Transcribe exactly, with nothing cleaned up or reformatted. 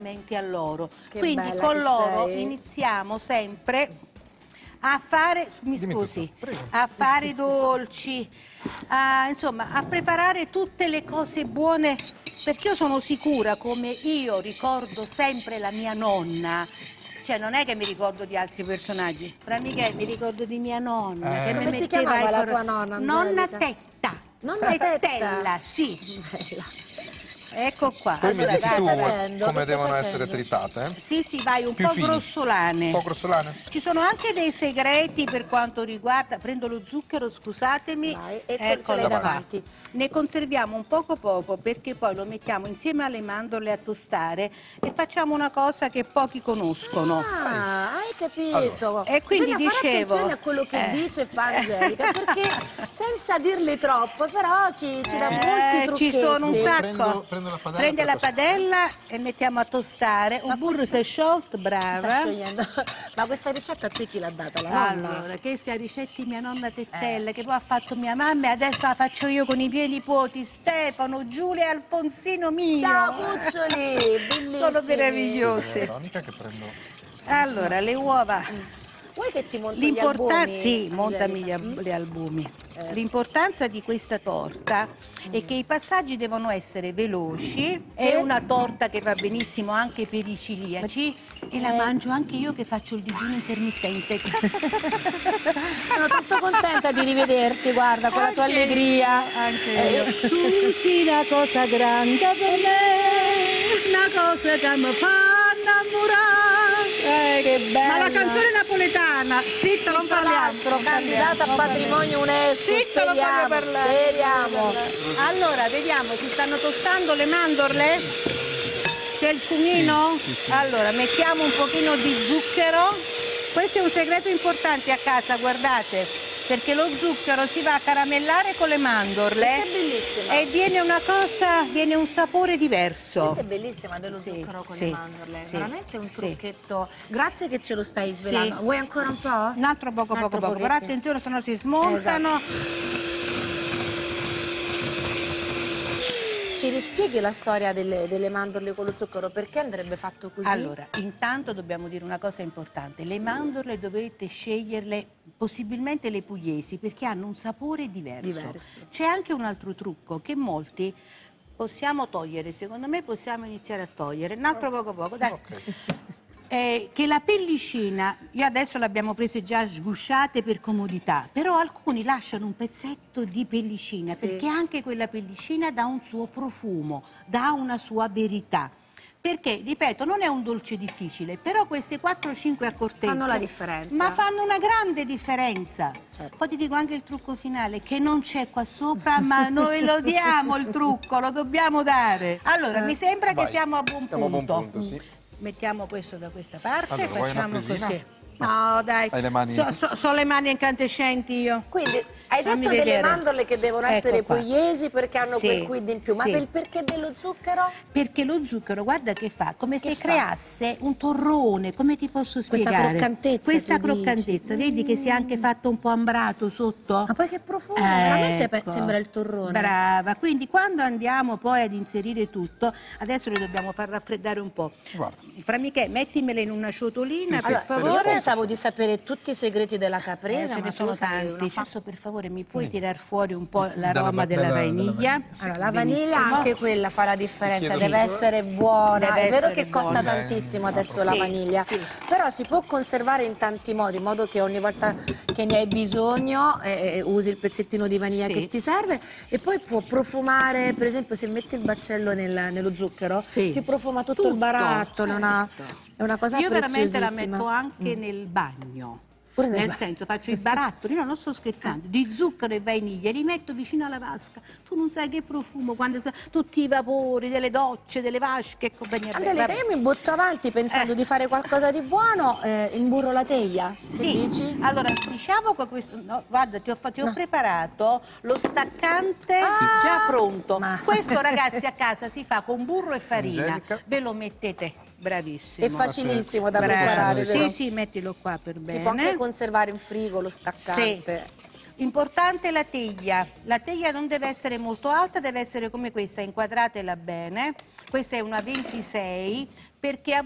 a loro. Che Quindi con loro sei. iniziamo sempre a fare, mi scusi, a fare i dolci, a, insomma, a preparare tutte le cose buone, perché io sono sicura, come io ricordo sempre la mia nonna, cioè non è che mi ricordo di altri personaggi, fra Michele mi ricordo di mia nonna. Eh. Che Come mi si metteva chiamava i la for- tua nonna, Nonna Angelica? Tetta. Nonna Tettella, Tetta? sì. Bella. Ecco qua. Poi mi Allora, dici dai, tu stai dai. facendo? come Che stai devono facendo? essere tritate, eh? Sì, sì, vai, un Più po' fini. grossolane. Un po' grossolane? Ci sono anche dei segreti per quanto riguarda... Prendo lo zucchero, scusatemi. Vai, e Eccolo ce l'hai qua. davanti. Ne conserviamo un poco poco perché poi lo mettiamo insieme alle mandorle a tostare e facciamo una cosa che pochi conoscono. Ah, hai capito. Allora. E quindi Bisogna fare dicevo- attenzione a quello che eh. dice e fa Angelica, perché senza dirle troppo, però ci, ci dà Eh, molti ci trucchetti. sono un sacco. Prendo- prendo la padella Prende per la tostare. padella e mettiamo a tostare. Un Ma burro questo- si è sciolto, Si sta brava. sciogliendo. Ma questa ricetta a te chi l'ha data? La nonna? Allora, questa è la ricetta di mia nonna Tettella, che poi ha fatto mia mamma e adesso la faccio io con i miei nipoti Stefano, Giulia e Alfonsino mio. Ciao cuccioli, bellissimi. Sono meravigliosi. Veronica che prendo... Allora, le uova. Vuoi che ti monto gli L'importanza, albumi? sì, montami gli, Angelica? al- gli albumi. Eh. L'importanza di questa torta è che i passaggi devono essere veloci. È una torta che va benissimo anche per i celiaci e la Eh. mangio anche io che faccio il digiuno intermittente. Sono tanto contenta di rivederti, guarda, con la tua Anche- allegria. Anche Eh, io. Tu sei una cosa grande per me, una cosa che mi fa innamorare. Eh, che bella. Ma la canzone napoletana, zitta, non Tra parliamo. l'altro, non parliamo, candidata a non patrimonio UNESCO, Zitta, non voglio speriamo, parlare. speriamo. Allora, vediamo, si stanno tostando le mandorle? C'è il fumino? Sì, sì, sì. Allora, mettiamo un pochino di zucchero. Questo è un segreto importante a casa, guardate, perché lo zucchero si va a caramellare con le mandorle. Questa è bellissima. E viene una cosa, viene un sapore diverso. Questa è bellissima dello Sì, zucchero con sì, le mandorle, sì, veramente un sì. trucchetto. Grazie che ce lo stai svelando. Sì. Vuoi ancora un po'? Un altro poco, Un altro poco, poco. Però pochettino. attenzione, sennò si smontano. Ci rispieghi la storia delle, delle mandorle con lo zucchero? Perché andrebbe fatto così? Allora, intanto dobbiamo dire una cosa importante. Le mandorle dovete sceglierle possibilmente le pugliesi perché hanno un sapore diverso. Diverso. C'è anche un altro trucco che molti possiamo togliere, secondo me possiamo iniziare a togliere. Un altro poco poco, dai. Ok. Eh, che la pellicina, io adesso l'abbiamo prese già sgusciate per comodità, però alcuni lasciano un pezzetto di pellicina Sì. perché anche quella pellicina dà un suo profumo, dà una sua verità. Perché, ripeto, non è un dolce difficile, però queste quattro cinque accortezze Fanno la differenza. ma fanno una grande differenza. Certo. Poi ti dico anche il trucco finale, che non c'è qua sopra, ma noi lo diamo il trucco, lo dobbiamo dare. Allora, mi sembra che Vai. siamo a buon Siamo a punto. buon punto, sì. Mettiamo questo da questa parte Allora, e vuoi una facciamo presina? così. No, dai. Hai le mani- So, so- so le mani incandescenti io. Quindi hai Fammi detto delle vedere. mandorle che devono Ecco essere qua. pugliesi perché hanno Sì, quel quid in più, ma sì. per il perché dello zucchero? Perché lo zucchero, guarda che fa, come Che se fa? creasse un torrone, come ti posso Questa spiegare? croccantezza, Questa tu dici. croccantezza, vedi che si è anche fatto un po' ambrato sotto? Ma poi che profumo, veramente pe- Ecco. sembra il torrone. Brava, quindi quando andiamo poi ad inserire tutto, adesso le dobbiamo far raffreddare un po'. Guarda. Fra Michele, mettimele in una ciotolina, Sì, sì. per Allora, io favore. pensavo di sapere tutti i segreti della Eh, caprese, ce ma ne tu sono sei tanti. una fa- Adesso per favore mi puoi Sì. tirar fuori un po' l'aroma Della- della, della- vaniglia? della vaniglia, sì. Allora, la vaniglia Benissimo. anche quella fa la differenza, Ti deve chiedo- essere buona. Deve È vero essere che costa buona. tantissimo Eh, adesso la sì, vaniglia, sì. però si può conservare in tanti modi, in modo che ogni volta che ne hai bisogno eh, eh, usi il pezzettino di vaniglia Sì. che ti serve e poi può profumare, per esempio se metti il baccello nel- nello zucchero, Sì. ti profuma tutto, Tutto, il barattolo, è una, certo. è una cosa Io veramente la preziosissima. metto anche nel bagno. Pure nel Nel ba- senso, faccio i barattoli, no, non sto scherzando, di zucchero e vaniglia, li metto vicino alla vasca. Tu non sai che profumo, quando sa- tutti i vapori delle docce, delle vasche e compagnia. Angelica, Vabbè. io mi butto avanti pensando Eh. di fare qualcosa di buono, eh, imburro la teglia, che Sì, dici? allora diciamo che questo, no, guarda, ti ho, fatto- ti ho No. preparato lo staccante Ah, già pronto. ma- Questo ragazzi a casa si fa con burro e farina, Angelica. ve lo mettete, bravissimo. È facilissimo da Bravo. preparare, vero? Sì, sì, mettilo qua per bene. Si può anche conservare in frigo lo staccante. Sì. Importante la teglia. La teglia non deve essere molto alta, deve essere come questa, inquadratela bene. Questa è una ventisei, perché a